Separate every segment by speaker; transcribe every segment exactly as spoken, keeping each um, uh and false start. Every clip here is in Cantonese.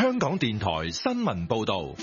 Speaker 1: 香港電台新聞報道。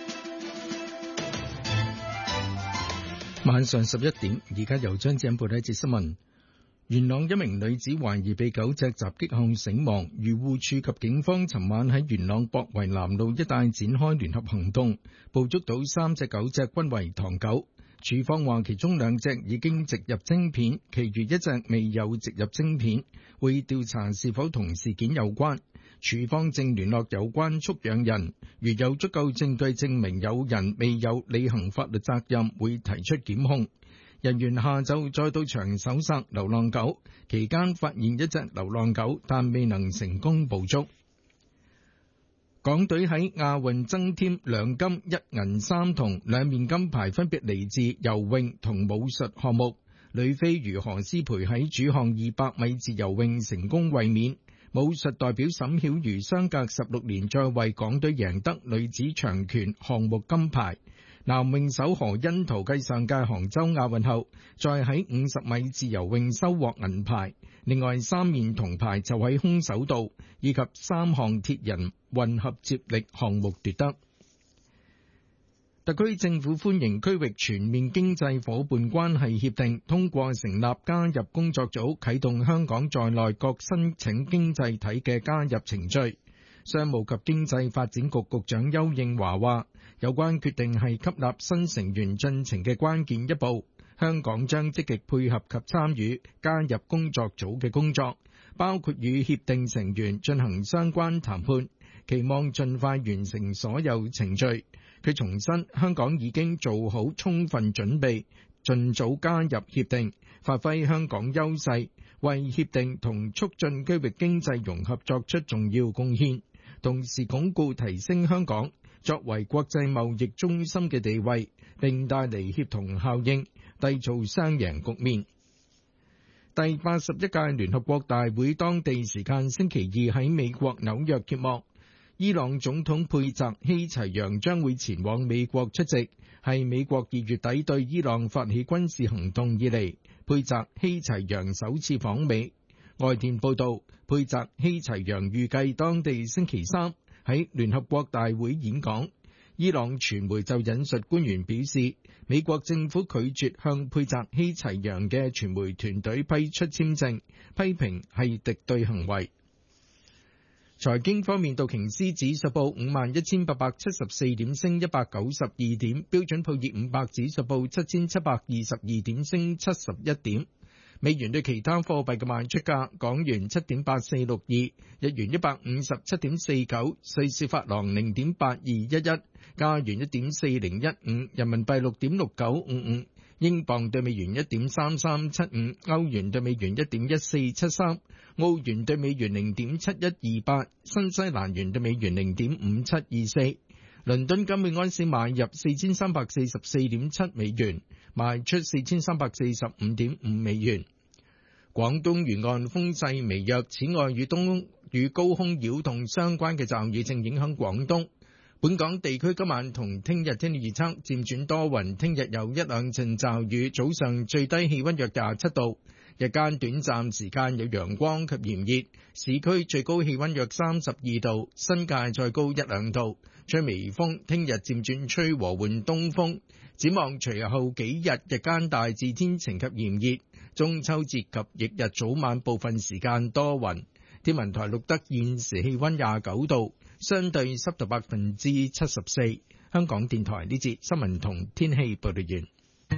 Speaker 2: 晚上十一點，而家由張子欣報道一節新聞。元朗一名女子懷疑被狗隻襲擊後死亡，漁護署及警方尋晚喺元朗博圍南路一帶展開聯合行動，捕捉到三隻狗隻均為唐狗。署方話其中兩隻已經植入晶片，其餘一隻未有植入晶片，會調查是否同事件有關。署方正聯絡有關畜養人，如有足夠證據證明有人未有履行法律責任，會提出檢控。人員下晝再到場搜索流浪狗，期間發現一隻流浪狗，但未能成功捕捉。港隊喺亞運增添兩金一銀三銅，兩面金牌分別嚟自游泳同武術項目。女飛魚何詩蓓喺主項二百米自由泳成功衛冕。武術代表沈曉瑜相隔十六年再為港隊贏得女子長拳項目金牌。男泳手何甄陶繼上屆杭州亞運後，再喺五十米自由泳收穫銀牌。另外三面銅牌就喺空手道以及三項鐵人混合接力項目奪得。特區政府歡迎區域全面經濟夥伴關係協定通過成立加入工作組，啟動香港在內各申請經濟體嘅加入程序。商務及經濟發展局局長邱應華話，有關決定係吸納新成員進程嘅關鍵一步，香港將積極配合及參與加入工作組嘅工作，包括與協定成員進行相關談判，期望盡快完成所有程序。佢重申，香港已經做好充分準備，盡早加入協定，發揮香港優勢，為協定同促進區域經濟融合作出重要貢獻，同時鞏固提升香港作為國際貿易中心嘅地位，並帶嚟協同效應，締造雙贏局面。第八十一屆聯合國大會當地時間星期二喺美國紐約揭幕。伊朗總統佩澤希齊揚將會前往美國出席，係美國二月底對伊朗發起軍事行動以嚟，佩澤希齊揚首次訪美。外電報道，佩澤希齊揚預計當地星期三喺聯合國大會演講。伊朗傳媒就引述官員表示，美國政府拒絕向佩澤希齊揚嘅傳媒團隊批出簽證，批評係敵對行為。財經方面，道瓊斯指數報五萬一千八百七十四點，升一百九十二點；標準普爾五百指數報七千七百二十二點，升七十一點。美元對其他貨幣嘅賣出價：港元七點八四六二，日元一百五十七點四九，瑞士法郎零點八二一一，加元一點四零一五，人民幣六點六九五五。英鎊對美元一點三三七五，歐元對美元一點一四七三，澳元對美元零點七一二八，新西蘭元對美元零點五七二四。倫敦金每安士買入四千三百四十四點七美元，賣出四千三百四十五點五美元。廣東沿岸風勢微弱，此外與東與高空擾動相關嘅驟雨正影響廣東。本港地區今晚同聽日天氣預測漸轉多雲，聽日有一兩陣驟雨，早上最低氣溫約廿七度，日間短暫時間有陽光及炎熱，市區最高氣溫約三十二度，新界再高一兩度，吹微風，聽日漸轉吹和緩東風。展望隨後幾日日間大致天晴及炎熱，中秋節及翌日早晚部分時間多雲。天文台錄得現時氣溫廿九度，相對濕度百分之七十四。香港電台呢節新聞同天氣報道完。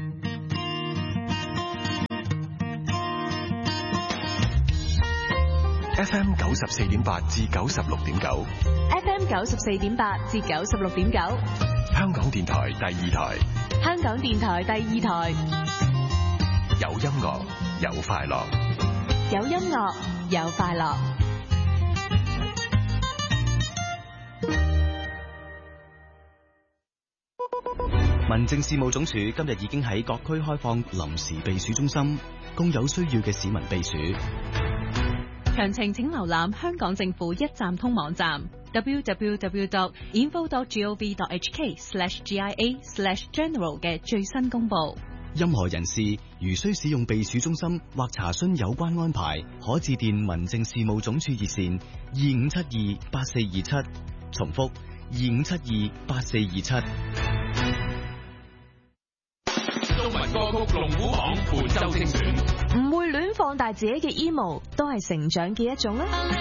Speaker 1: F M 九十四點八至九十六點九
Speaker 3: ，F M 九十四點八至九十六點九，
Speaker 1: 香港電台第二台，
Speaker 3: 香港電台第二台，
Speaker 1: 有音樂有快樂，
Speaker 3: 有音樂有快樂。
Speaker 4: 民政事務總署今日已經喺各區開放臨時避暑中心，供有需要嘅市民避暑。
Speaker 3: 詳情請瀏覽香港政府一站通網站 double-u double-u double-u dot info dot gov dot h k slash g i a slash general 嘅最新公佈。
Speaker 4: 任何人士如需使用避暑中心或查詢有關安排，可致電民政事務總署熱線二五七二八四二七重複二五七二八四二七。
Speaker 1: 中文歌曲龍虎榜本周精選，
Speaker 5: 唔會亂放大自己嘅 emo，都係成長嘅一種啦。